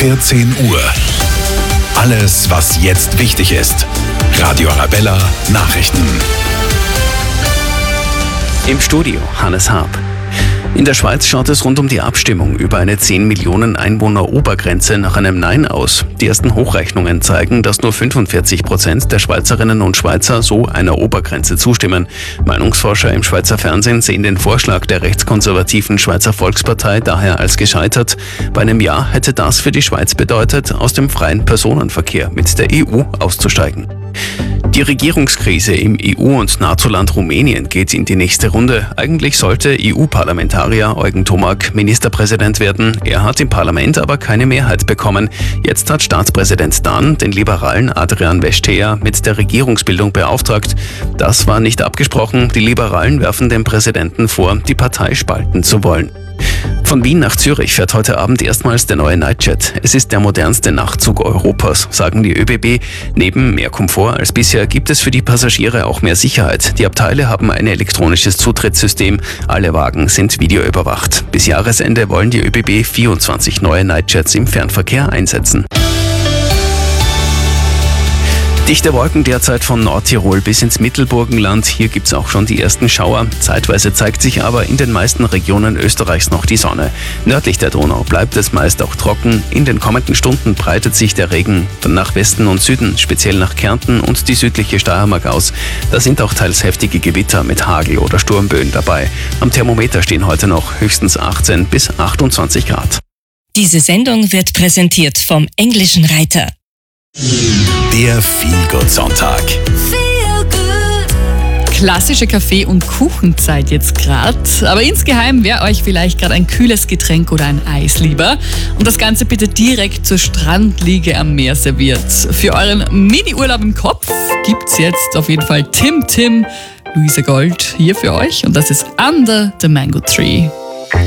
14 Uhr. Alles, was jetzt wichtig ist. Radio Arabella Nachrichten. Im Studio Hannes Harp. In der Schweiz schaut es rund um die Abstimmung über eine 10 Millionen Einwohner-Obergrenze nach einem Nein aus. Die ersten Hochrechnungen zeigen, dass nur 45% der Schweizerinnen und Schweizer so einer Obergrenze zustimmen. Meinungsforscher im Schweizer Fernsehen sehen den Vorschlag der rechtskonservativen Schweizer Volkspartei daher als gescheitert. Bei einem Ja hätte das für die Schweiz bedeutet, aus dem freien Personenverkehr mit der EU auszusteigen. Die Regierungskrise im EU- und NATO-Land Rumänien geht in die nächste Runde. Eigentlich sollte EU-Parlamentarier Eugen Tomak Ministerpräsident werden. Er hat im Parlament aber keine Mehrheit bekommen. Jetzt hat Staatspräsident Dan den liberalen Adrian Vestea mit der Regierungsbildung beauftragt. Das war nicht abgesprochen. Die Liberalen werfen dem Präsidenten vor, die Partei spalten zu wollen. Von Wien nach Zürich fährt heute Abend erstmals der neue Nightjet. Es ist der modernste Nachtzug Europas, sagen die ÖBB. Neben mehr Komfort als bisher gibt es für die Passagiere auch mehr Sicherheit. Die Abteile haben ein elektronisches Zutrittssystem. Alle Wagen sind videoüberwacht. Bis Jahresende wollen die ÖBB 24 neue Nightjets im Fernverkehr einsetzen. Dichte Wolken derzeit von Nordtirol bis ins Mittelburgenland. Hier gibt's auch schon die ersten Schauer. Zeitweise zeigt sich aber in den meisten Regionen Österreichs noch die Sonne. Nördlich der Donau bleibt es meist auch trocken. In den kommenden Stunden breitet sich der Regen dann nach Westen und Süden, speziell nach Kärnten und die südliche Steiermark aus. Da sind auch teils heftige Gewitter mit Hagel oder Sturmböen dabei. Am Thermometer stehen heute noch höchstens 18 bis 28 Grad. Diese Sendung wird präsentiert vom Englischen Reiter. Der Feel-Good-Sonntag. Klassische Kaffee- und Kuchenzeit jetzt gerade. Aber insgeheim wäre euch vielleicht gerade ein kühles Getränk oder ein Eis lieber. Und das Ganze bitte direkt zur Strandliege am Meer serviert. Für euren Mini-Urlaub im Kopf gibt's jetzt auf jeden Fall Tim, Luisa Gold hier für euch. Und das ist Under the Mango Tree.